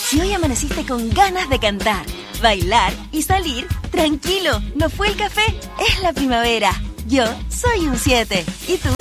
Si hoy amaneciste con ganas de cantar, bailar y salir, tranquilo, no fue el café, es la primavera. Yo soy un 7. ¿Y tú?